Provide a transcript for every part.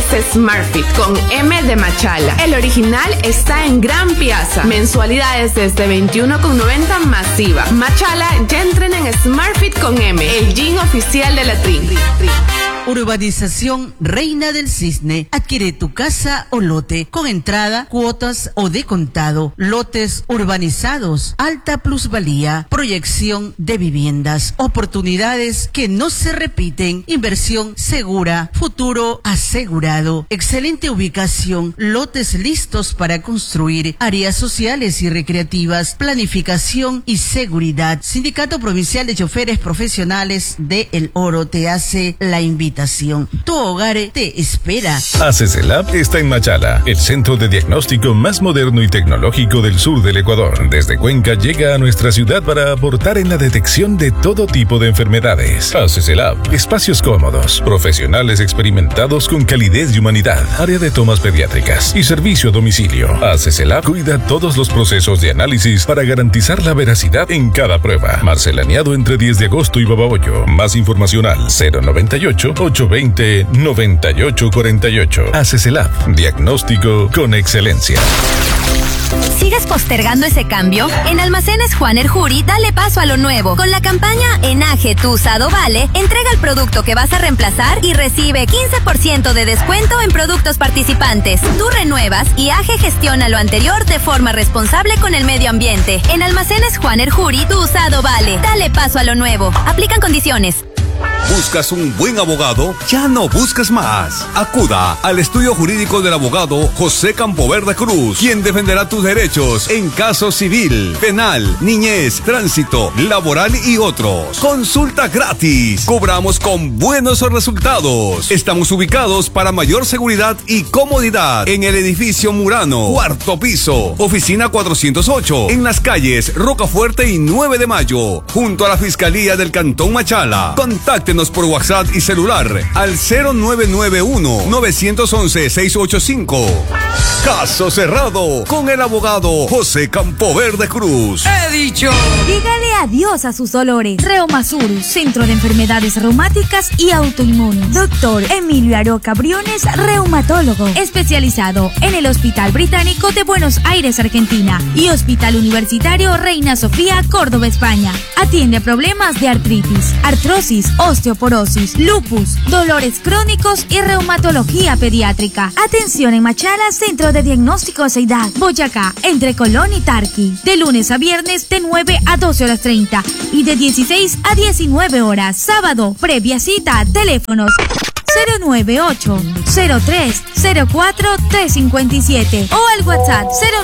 Smartfit con M de Machala. El original está en Gran Piazza. Mensualidades desde $21,90 masiva. Machala ya entrena en Smartfit con M, el gym oficial de la Tri. Urbanización Reina del Cisne. Adquiere tu casa o lote con entrada, cuotas o de contado. Lotes urbanizados, alta plusvalía, proyección de viviendas, oportunidades que no se repiten, inversión segura, futuro asegurado, excelente ubicación, lotes listos para construir, áreas sociales y recreativas, planificación y seguridad. Sindicato Provincial de Choferes Profesionales de El Oro te hace la invitación. Tu hogar te espera. ACCELAB está en Machala, el centro de diagnóstico más moderno y tecnológico del sur del Ecuador. Desde Cuenca llega a nuestra ciudad para aportar en la detección de todo tipo de enfermedades. ACCELAB, espacios cómodos, profesionales experimentados con calidez y humanidad, área de tomas pediátricas y servicio a domicilio. ACCELAB cuida todos los procesos de análisis para garantizar la veracidad en cada prueba. Marcelaneado entre 10 de agosto y Babahoyo. Más información al 098-820-9848. ACCELAB, diagnóstico con excelencia. ¿Sigues postergando ese cambio? En Almacenes Juan Erjuri, dale paso a lo nuevo. Con la campaña Enaje tu usado vale, entrega el producto que vas a reemplazar y recibe 15% de descuento en productos participantes. Tú renuevas y AGE gestiona lo anterior de forma responsable con el medio ambiente. En Almacenes Juan Erjuri, tu usado vale. Dale paso a lo nuevo. Aplican condiciones. ¿Buscas un buen abogado? Ya no busques más. Acuda al estudio jurídico del abogado José Campoverde Cruz, quien defenderá tus derechos en caso civil, penal, niñez, tránsito, laboral y otros. Consulta gratis. Cobramos con buenos resultados. Estamos ubicados para mayor seguridad y comodidad en el edificio Murano, cuarto piso, oficina 408, en las calles Rocafuerte y 9 de Mayo, junto a la Fiscalía del Cantón Machala. Contáctenos por WhatsApp y celular al 0991-911-685. Caso cerrado con el abogado José Campoverde Cruz. He dicho. Dígale adiós a sus dolores. Reumasur, Centro de Enfermedades Reumáticas y Autoinmunes. Doctor Emilio Aroca Briones, reumatólogo, especializado en el Hospital Británico de Buenos Aires, Argentina, y Hospital Universitario Reina Sofía, Córdoba, España. Atiende problemas de artritis, artrosis, osteoporosis, lupus, dolores crónicos y reumatología pediátrica. Atención en Machala, Centro de Diagnóstico Seidad, Boyacá, entre Colón y Tarqui. De lunes a viernes de 9 a 12:30 y de 16 a 19 horas. Sábado, previa cita, teléfonos 098-03-04-357 o al WhatsApp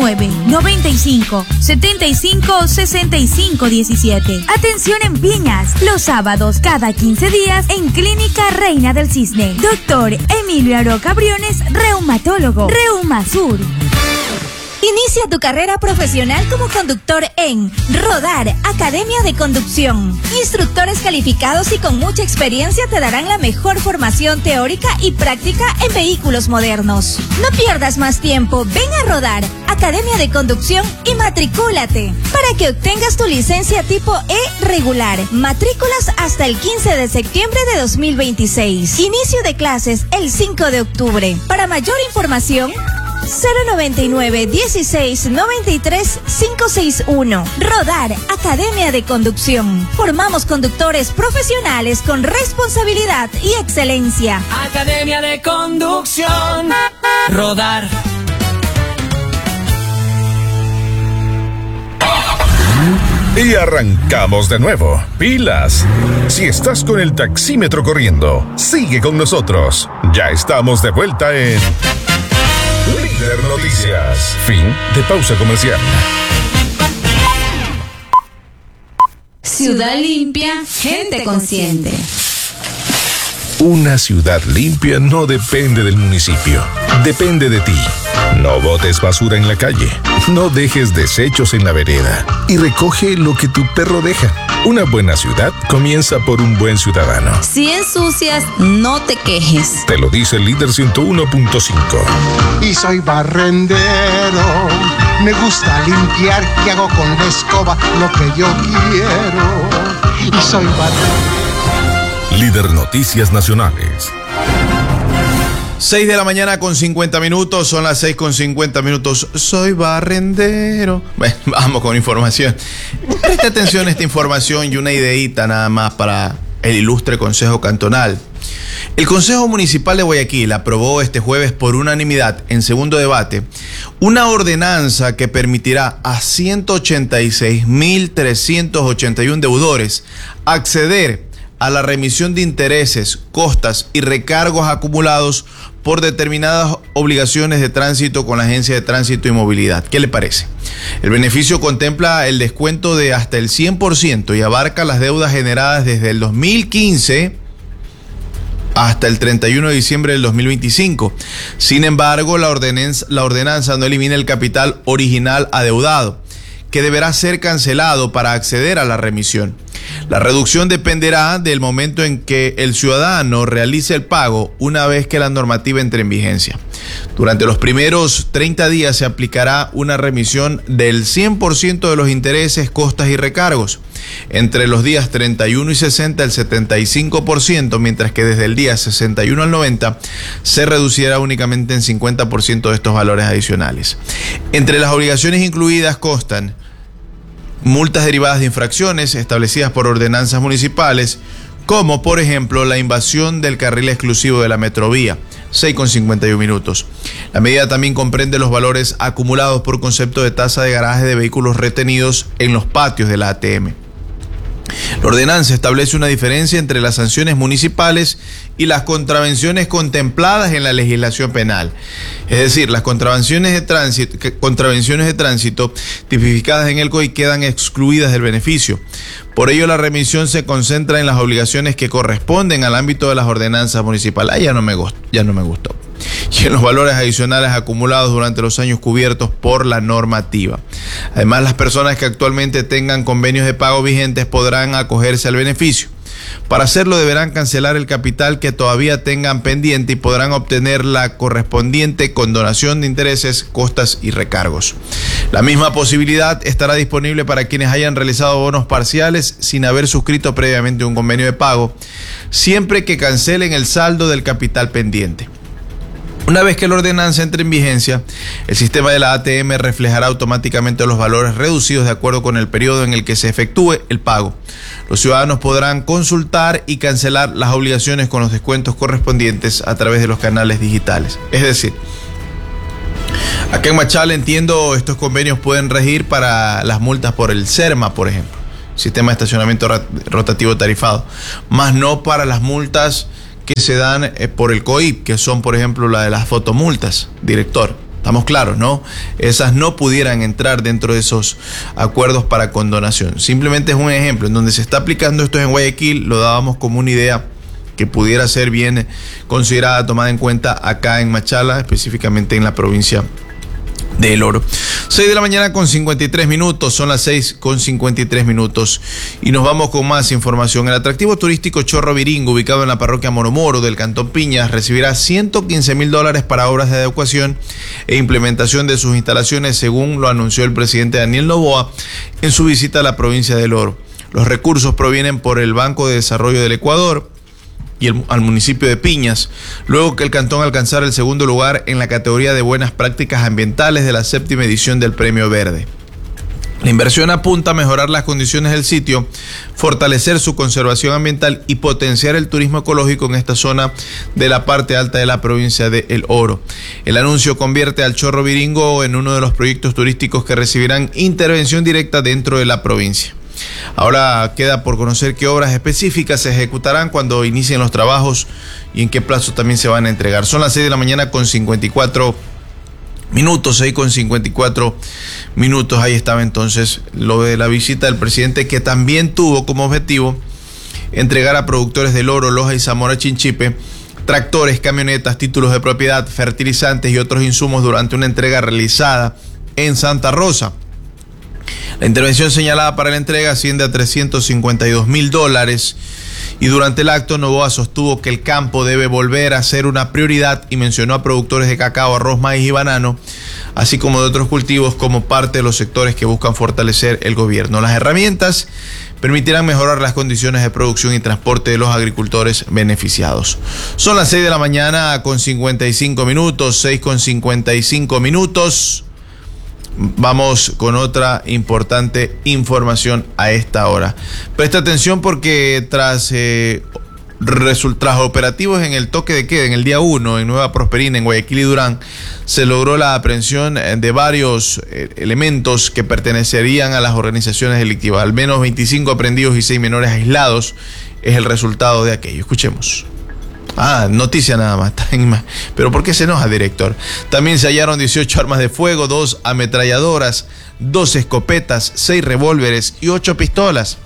09-95-75-65-17. Atención en Piñas, los sábados cada 15 días en Clínica Reina del Cisne. Doctor Emilio Aroca Briones, reumatólogo. Reumasur. Inicia tu carrera profesional como conductor en Rodar, Academia de Conducción. Instructores calificados y con mucha experiencia te darán la mejor formación teórica y práctica en vehículos modernos. No pierdas más tiempo, ven a Rodar, Academia de Conducción y matricúlate para que obtengas tu licencia tipo E regular. Matrículas hasta el 15 de septiembre de 2026. Inicio de clases el 5 de octubre. Para mayor información, 099-1693-561. Rodar, Academia de Conducción. Formamos conductores profesionales con responsabilidad y excelencia. Academia de Conducción. Rodar. Y arrancamos de nuevo. ¡Pilas! Si estás con el taxímetro corriendo, sigue con nosotros. Ya estamos de vuelta en Líder Noticias. Fin de pausa comercial. Ciudad limpia, gente consciente. Una ciudad limpia no depende del municipio, depende de ti. No botes basura en la calle, no dejes desechos en la vereda y recoge lo que tu perro deja. Una buena ciudad comienza por un buen ciudadano. Si ensucias, no te quejes. Te lo dice el Líder 101.5. Y soy barrendero, me gusta limpiar, que hago con la escoba lo que yo quiero. Y soy barrendero. Líder Noticias Nacionales. 6 de la mañana con 50 minutos, son las 6 con 50 minutos. Soy barrendero. Bueno, vamos con información. Preste atención a esta información y una ideita nada más para el ilustre Consejo Cantonal. El Consejo Municipal de Guayaquil aprobó este jueves por unanimidad, en segundo debate, una ordenanza que permitirá a 186.381 deudores acceder a la remisión de intereses, costas y recargos acumulados por determinadas obligaciones de tránsito con la Agencia de Tránsito y Movilidad. ¿Qué le parece? El beneficio contempla el descuento de hasta el 100% y abarca las deudas generadas desde el 2015 hasta el 31 de diciembre del 2025. Sin embargo, la ordenanza no elimina el capital original adeudado, que deberá ser cancelado para acceder a la remisión. La reducción dependerá del momento en que el ciudadano realice el pago una vez que la normativa entre en vigencia. Durante los primeros 30 días se aplicará una remisión del 100% de los intereses, costas y recargos. Entre los días 31 y 60 el 75%, mientras que desde el día 61 al 90 se reducirá únicamente en 50% de estos valores adicionales. Entre las obligaciones incluidas constan multas derivadas de infracciones establecidas por ordenanzas municipales, como por ejemplo la invasión del carril exclusivo de la Metrovía, 6,51 minutos. La medida también comprende los valores acumulados por concepto de tasa de garaje de vehículos retenidos en los patios de la ATM. La ordenanza establece una diferencia entre las sanciones municipales y las contravenciones contempladas en la legislación penal. Es decir, las contravenciones de tránsito tipificadas en el COI quedan excluidas del beneficio. Por ello, la remisión se concentra en las obligaciones que corresponden al ámbito de las ordenanzas municipales. Ya no me gustó. Y en los valores adicionales acumulados durante los años cubiertos por la normativa. Además, las personas que actualmente tengan convenios de pago vigentes podrán acogerse al beneficio. Para hacerlo deberán cancelar el capital que todavía tengan pendiente y podrán obtener la correspondiente condonación de intereses, costas y recargos. La misma posibilidad estará disponible para quienes hayan realizado bonos parciales sin haber suscrito previamente un convenio de pago, siempre que cancelen el saldo del capital pendiente. Una vez que la ordenanza entre en vigencia, el sistema de la ATM reflejará automáticamente los valores reducidos de acuerdo con el periodo en el que se efectúe el pago. Los ciudadanos podrán consultar y cancelar las obligaciones con los descuentos correspondientes a través de los canales digitales. Es decir, acá en Machala, entiendo, estos convenios pueden regir para las multas por el SERMA, por ejemplo, Sistema de Estacionamiento Rotativo Tarifado, más no para las multas que se dan por el COIP, que son, por ejemplo, la de las fotomultas, director. Estamos claros, ¿no? Esas no pudieran entrar dentro de esos acuerdos para condonación. Simplemente es un ejemplo. En donde se está aplicando esto en Guayaquil, lo dábamos como una idea que pudiera ser bien considerada, tomada en cuenta acá en Machala, específicamente en la provincia de El Oro. 6 de la mañana con 53 minutos, son las 6 con 53 minutos y nos vamos con más información. El atractivo turístico Chorro Viringo, ubicado en la parroquia Moromoro del Cantón Piñas, recibirá $115,000 para obras de adecuación e implementación de sus instalaciones, según lo anunció el presidente Daniel Noboa en su visita a la provincia del Oro. Los recursos provienen por el Banco de Desarrollo del Ecuador y al municipio de Piñas, luego que el cantón alcanzara el segundo lugar en la categoría de buenas prácticas ambientales de la 7ª edición del Premio Verde. La inversión apunta a mejorar las condiciones del sitio, fortalecer su conservación ambiental y potenciar el turismo ecológico en esta zona de la parte alta de la provincia de El Oro. El anuncio convierte al Chorro Viringo en uno de los proyectos turísticos que recibirán intervención directa dentro de la provincia. Ahora queda por conocer qué obras específicas se ejecutarán cuando inicien los trabajos y en qué plazo también se van a entregar. Son las 6 de la mañana con 54 minutos, 6 con 54 minutos. Ahí estaba entonces lo de la visita del presidente, que también tuvo como objetivo entregar a productores del Oro, Loja y Zamora Chinchipe tractores, camionetas, títulos de propiedad, fertilizantes y otros insumos durante una entrega realizada en Santa Rosa. La intervención señalada para la entrega asciende a $352,000 y durante el acto Noboa sostuvo que el campo debe volver a ser una prioridad y mencionó a productores de cacao, arroz, maíz y banano, así como de otros cultivos como parte de los sectores que buscan fortalecer el gobierno. Las herramientas permitirán mejorar las condiciones de producción y transporte de los agricultores beneficiados. Son las 6 de la mañana con 55 minutos, 6 con 55 minutos. Vamos con otra importante información a esta hora. Presta atención porque tras operativos en el toque de queda en el día 1 en Nueva Prosperina, en Guayaquil y Durán, se logró la aprehensión de varios elementos que pertenecerían a las organizaciones delictivas. Al menos 25 aprehendidos y 6 menores aislados es el resultado de aquello. Escuchemos. Noticia nada más. Pero ¿por qué se enoja, director? También se hallaron 18 armas de fuego, 2 ametralladoras, 2 escopetas, 6 revólveres y 8 pistolas.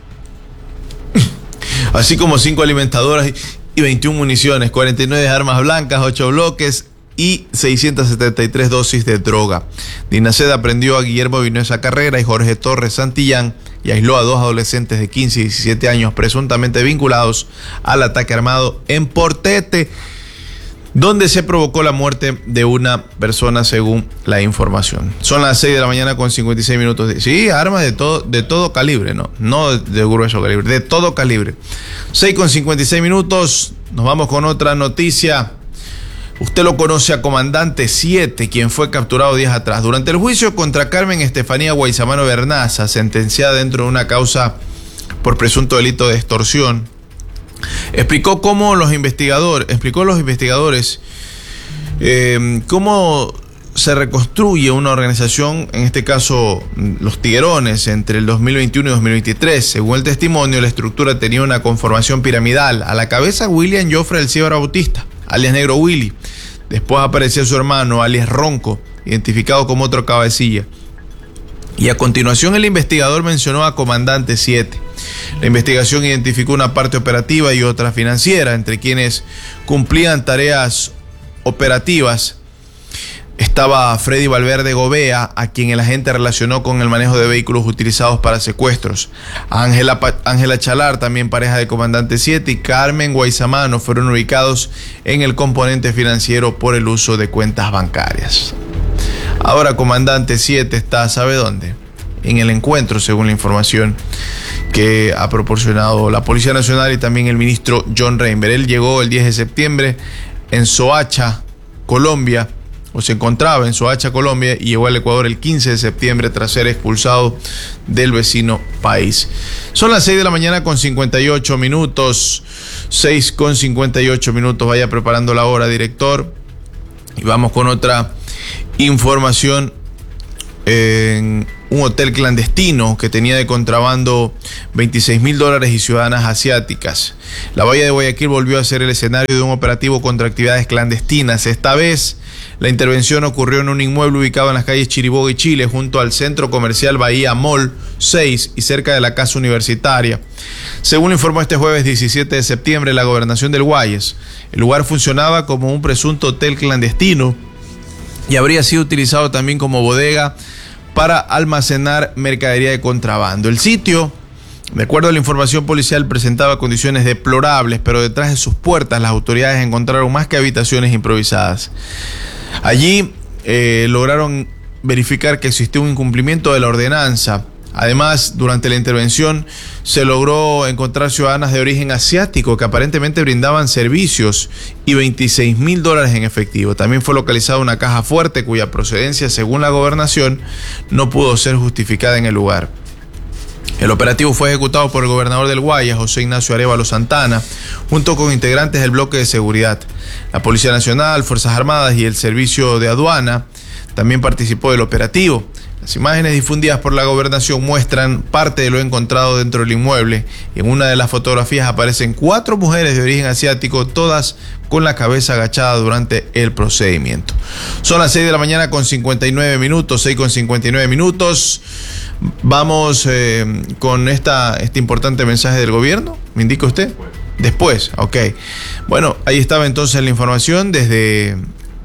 Así como 5 alimentadoras y 21 municiones, 49 armas blancas, 8 bloques y 673 dosis de droga. DINASED aprendió a Guillermo Vinuesa Carrera y Jorge Torres Santillán y aisló a 2 adolescentes de 15 y 17 años presuntamente vinculados al ataque armado en Portete, donde se provocó la muerte de una persona según la información. Son las 6 de la mañana con 56 minutos. Sí, armas de todo calibre, no de grueso calibre, de todo calibre. 6 con 56 minutos, nos vamos con otra noticia. Usted lo conoce a Comandante 7, quien fue capturado días atrás. Durante el juicio contra Carmen Estefanía Guaysamano Bernaza, sentenciada dentro de una causa por presunto delito de extorsión, explicó los investigadores cómo se reconstruye una organización, en este caso los Tiguerones, entre el 2021 y 2023. Según el testimonio, la estructura tenía una conformación piramidal. A la cabeza, William Joffre del Ciebra Bautista, alias Negro Willy. Después aparecía su hermano, alias Ronco, identificado como otro cabecilla. Y a continuación el investigador mencionó a Comandante 7. La investigación identificó una parte operativa y otra financiera, entre quienes cumplían tareas operativas. Estaba Freddy Valverde Gobea, a quien el agente relacionó con el manejo de vehículos utilizados para secuestros. Ángela Chalar, también pareja de Comandante 7, y Carmen Guaysamano fueron ubicados en el componente financiero por el uso de cuentas bancarias. Ahora Comandante 7 está, ¿sabe dónde? En el encuentro, según la información que ha proporcionado la Policía Nacional y también el ministro John Reinberg. Él llegó el 10 de septiembre en Soacha, Colombia, o se encontraba en Soacha, Colombia, y llegó al Ecuador el 15 de septiembre tras ser expulsado del vecino país. Son las 6 de la mañana con 58 minutos. 6 con 58 minutos. Vaya preparando la hora, director. Y vamos con otra información. En un hotel clandestino que tenía de contrabando $26,000 y ciudadanas asiáticas. La Bahía de Guayaquil volvió a ser el escenario de un operativo contra actividades clandestinas. Esta vez la intervención ocurrió en un inmueble ubicado en las calles Chiriboga y Chile, junto al centro comercial Bahía Mall 6 y cerca de la casa universitaria. Según informó este jueves 17 de septiembre la Gobernación del Guayas, el lugar funcionaba como un presunto hotel clandestino y habría sido utilizado también como bodega para almacenar mercadería de contrabando. El sitio, de acuerdo a la información policial, presentaba condiciones deplorables, pero detrás de sus puertas las autoridades encontraron más que habitaciones improvisadas. Allí lograron verificar que existía un incumplimiento de la ordenanza. Además, durante la intervención se logró encontrar ciudadanas de origen asiático que aparentemente brindaban servicios y $26,000 en efectivo. También fue localizada una caja fuerte cuya procedencia, según la gobernación, no pudo ser justificada en el lugar. El operativo fue ejecutado por el gobernador del Guayas, José Ignacio Arévalo Santana, junto con integrantes del bloque de seguridad. La Policía Nacional, Fuerzas Armadas y el Servicio de Aduana también participó del operativo. Las imágenes difundidas por la gobernación muestran parte de lo encontrado dentro del inmueble. En una de las fotografías aparecen 4 mujeres de origen asiático, todas con la cabeza agachada durante el procedimiento. Son las 6 de la mañana con 59 minutos, 6 con 59 minutos. Vamos con este importante mensaje del gobierno. ¿Me indica usted? Después, ok. Bueno, ahí estaba entonces la información desde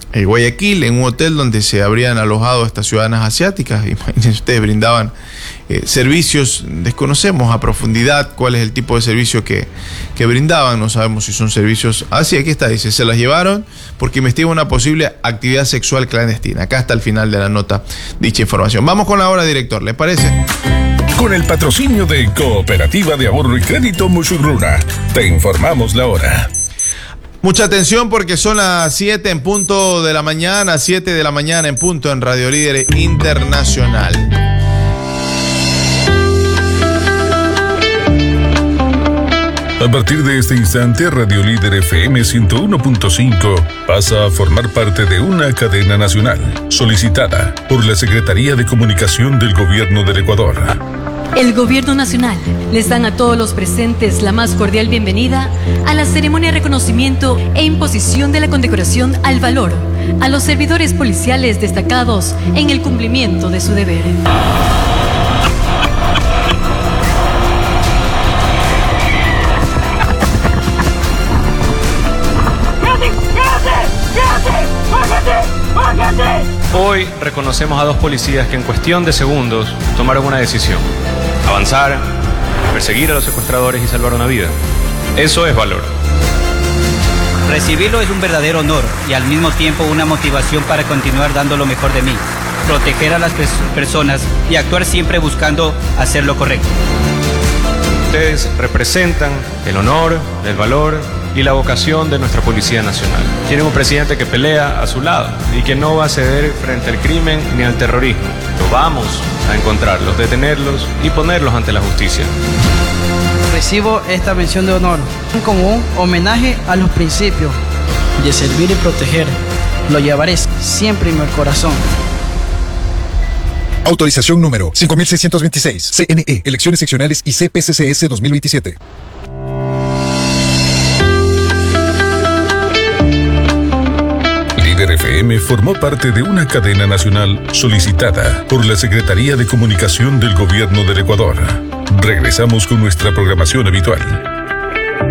Guayaquil, en un hotel donde se habrían alojado estas ciudadanas asiáticas. Imagínense ustedes, brindaban servicios, desconocemos a profundidad cuál es el tipo de servicio que brindaban, no sabemos si son servicios... sí, aquí está, dice, se las llevaron porque investiga una posible actividad sexual clandestina. Acá está el final de la nota dicha información. Vamos con la hora, director, ¿le parece? Con el patrocinio de Cooperativa de Ahorro y Crédito Musurruna, te informamos la hora. Mucha atención porque son las 7 en punto de la mañana, 7 de la mañana en punto en Radio Líder Internacional. A partir de este instante, Radio Líder FM 101.5 pasa a formar parte de una cadena nacional, solicitada por la Secretaría de Comunicación del Gobierno del Ecuador. El Gobierno Nacional les dan a todos los presentes la más cordial bienvenida a la ceremonia de reconocimiento e imposición de la condecoración al valor a los servidores policiales destacados en el cumplimiento de su deber. Hoy reconocemos a 2 policías que en cuestión de segundos tomaron una decisión: avanzar, perseguir a los secuestradores y salvar una vida. Eso es valor. Recibirlo es un verdadero honor y al mismo tiempo una motivación para continuar dando lo mejor de mí, proteger a las personas y actuar siempre buscando hacer lo correcto. Ustedes representan el honor, el valor y la vocación de nuestra Policía Nacional. Tienen un presidente que pelea a su lado y que no va a ceder frente al crimen ni al terrorismo. Lo vamos a encontrarlos, detenerlos y ponerlos ante la justicia. Recibo esta mención de honor como un homenaje a los principios de servir y proteger. Lo llevaré siempre en mi corazón. Autorización número 5626, CNE, Elecciones Seccionales y CPCCS 2027. Líder FM formó parte de una cadena nacional solicitada por la Secretaría de Comunicación del Gobierno del Ecuador. Regresamos con nuestra programación habitual.